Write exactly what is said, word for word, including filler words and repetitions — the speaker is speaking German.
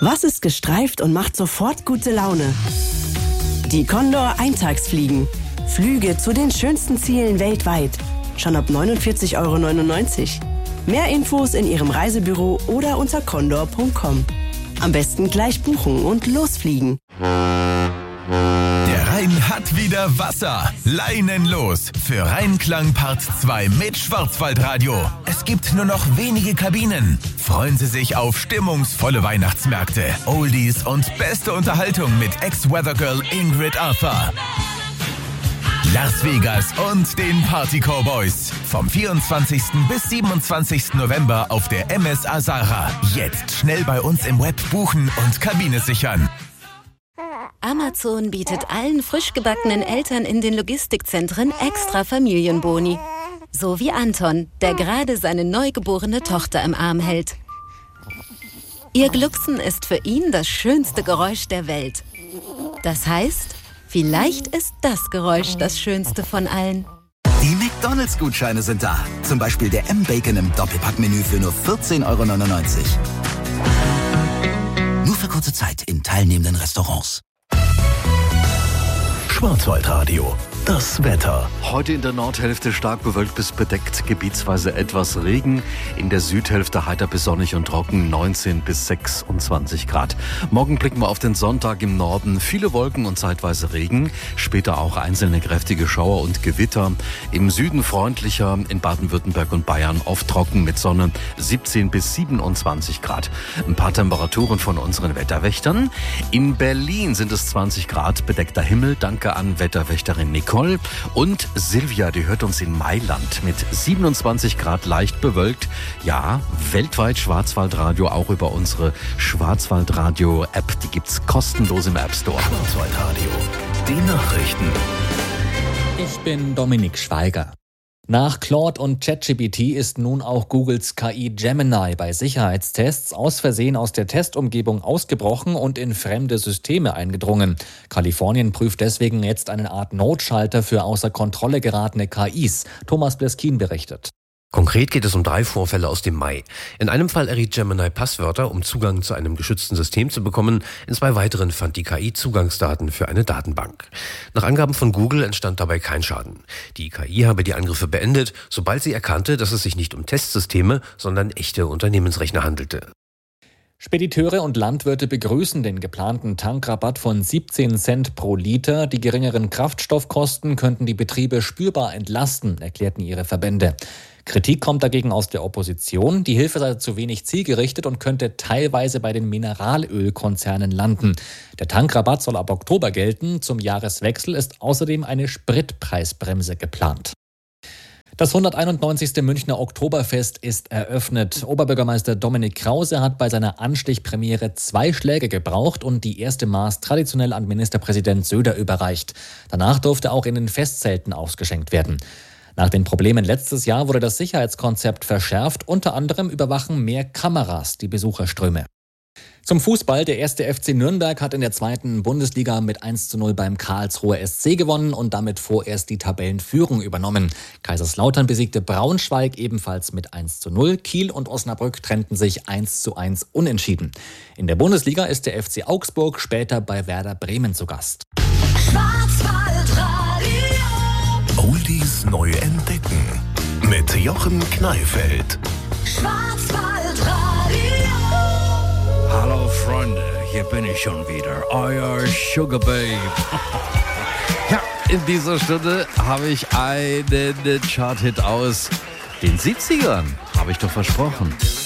Was ist gestreift und macht sofort gute Laune? Die Condor Eintagsfliegen. Flüge zu den schönsten Zielen weltweit. Schon ab neunundvierzig Euro neunundneunzig. Mehr Infos in Ihrem Reisebüro oder unter condor punkt com. Am besten gleich buchen und losfliegen. Der Rhein hat wieder Wasser. Leinen los für Rheinklang Part zwei mit Schwarzwaldradio. Es gibt nur noch wenige Kabinen. Freuen Sie sich auf stimmungsvolle Weihnachtsmärkte, Oldies und beste Unterhaltung mit Ex-Weathergirl Ingrid Arthur. Las Vegas und den Party Cowboys. Vom vierundzwanzigsten bis siebenundzwanzigsten November auf der M S A Sarah. Jetzt schnell bei uns im Web buchen und Kabine sichern. Amazon bietet allen frisch gebackenen Eltern in den Logistikzentren extra Familienboni. So wie Anton, der gerade seine neugeborene Tochter im Arm hält. Ihr Glucksen ist für ihn das schönste Geräusch der Welt. Das heißt, vielleicht ist das Geräusch das schönste von allen. Die McDonalds-Gutscheine sind da. Zum Beispiel der M-Bacon im Doppelpackmenü für nur vierzehn Euro neunundneunzig. Nur für kurze Zeit in teilnehmenden Restaurants. Schwarzwaldradio. Das Wetter. Heute in der Nordhälfte stark bewölkt bis bedeckt, gebietsweise etwas Regen. In der Südhälfte heiter bis sonnig und trocken, neunzehn bis sechsundzwanzig Grad. Morgen blicken wir auf den Sonntag im Norden. Viele Wolken und zeitweise Regen. Später auch einzelne kräftige Schauer und Gewitter. Im Süden freundlicher, in Baden-Württemberg und Bayern oft trocken mit Sonne, siebzehn bis siebenundzwanzig Grad. Ein paar Temperaturen von unseren Wetterwächtern. In Berlin sind es zwanzig Grad, bedeckter Himmel. Danke an Wetterwächterin Nicole. Und Silvia, die hört uns in Mailand mit siebenundzwanzig Grad leicht bewölkt. Ja, weltweit Schwarzwaldradio, auch über unsere Schwarzwaldradio-App. Die gibt's kostenlos im App Store. Schwarzwaldradio. Die Nachrichten. Ich bin Dominik Schweiger. Nach Claude und ChatGPT ist nun auch Googles K I Gemini bei Sicherheitstests aus Versehen aus der Testumgebung ausgebrochen und in fremde Systeme eingedrungen. Kalifornien prüft deswegen jetzt eine Art Notschalter für außer Kontrolle geratene K Is. Thomas Bleskin berichtet. Konkret geht es um drei Vorfälle aus dem Mai. In einem Fall erriet Gemini Passwörter, um Zugang zu einem geschützten System zu bekommen. In zwei weiteren fand die K I Zugangsdaten für eine Datenbank. Nach Angaben von Google entstand dabei kein Schaden. Die K I habe die Angriffe beendet, sobald sie erkannte, dass es sich nicht um Testsysteme, sondern echte Unternehmensrechner handelte. Spediteure und Landwirte begrüßen den geplanten Tankrabatt von siebzehn Cent pro Liter. Die geringeren Kraftstoffkosten könnten die Betriebe spürbar entlasten, erklärten ihre Verbände. Kritik kommt dagegen aus der Opposition. Die Hilfe sei zu wenig zielgerichtet und könnte teilweise bei den Mineralölkonzernen landen. Der Tankrabatt soll ab Oktober gelten. Zum Jahreswechsel ist außerdem eine Spritpreisbremse geplant. Das hunderteinundneunzigste Münchner Oktoberfest ist eröffnet. Oberbürgermeister Dominik Krause hat bei seiner Anstichpremiere zwei Schläge gebraucht und die erste Maß traditionell an Ministerpräsident Söder überreicht. Danach durfte auch in den Festzelten ausgeschenkt werden. Nach den Problemen letztes Jahr wurde das Sicherheitskonzept verschärft. Unter anderem überwachen mehr Kameras die Besucherströme. Zum Fußball. Der erste F C Nürnberg hat in der zweiten Bundesliga mit eins zu null beim Karlsruher S C gewonnen und damit vorerst die Tabellenführung übernommen. Kaiserslautern besiegte Braunschweig ebenfalls mit eins zu null. Kiel und Osnabrück trennten sich eins zu eins unentschieden. In der Bundesliga ist der F C Augsburg später bei Werder Bremen zu Gast. Schwarzwaldradio. Oldies neu entdecken. Mit Jochen Kneifeld. Schwarzwaldradio. Hallo Freunde, hier bin ich schon wieder, euer Sugar Babe. Ja, in dieser Stunde habe ich einen Chart-Hit aus den siebzigern, habe ich doch versprochen.